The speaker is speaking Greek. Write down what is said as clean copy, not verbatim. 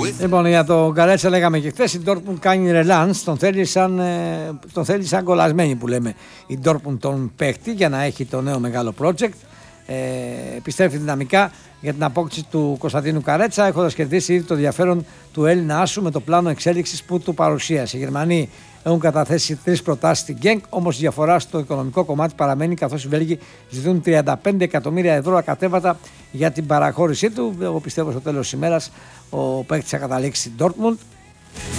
Λοιπόν, για τον Γκαρέτσα λέγαμε και χθες, η Dortmund κάνει ρελάνς, τον θέλει σαν κολλασμένη που λέμε η Dortmund τον παίχτη για να έχει το νέο μεγάλο project. Επιστρέφει δυναμικά για την απόκτηση του Κωνσταντίνου Καρέτσα, έχοντας κερδίσει ήδη το ενδιαφέρον του Έλληνα άσου με το πλάνο εξέλιξης που του παρουσίασε. Οι Γερμανοί έχουν καταθέσει 3 προτάσεις στην Γκένκ, όμως η διαφορά στο οικονομικό κομμάτι παραμένει, καθώς οι Βέλγοι ζητούν 35 εκατομμύρια ευρώ ακατέβατα για την παραχώρησή του. Εγώ πιστεύω στο τέλος της ημέρας ο παίκτης θα καταλήξει στην Dortmund.